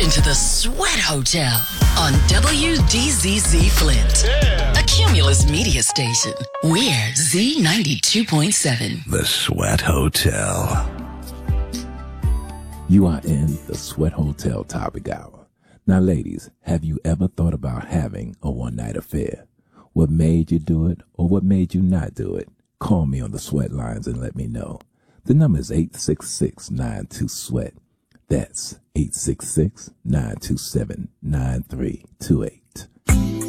to the Sweat Hotel on WDZZ Flint, a Cumulus media station. We're Z92.7. The Sweat Hotel. You are in the Sweat Hotel Topic Hour. Now, ladies, have you ever thought about having a one-night affair? What made you do it or what made you not do it? Call me on the Sweat lines and let me know. The number is 866-92-SWEAT. That's 866-927-9328.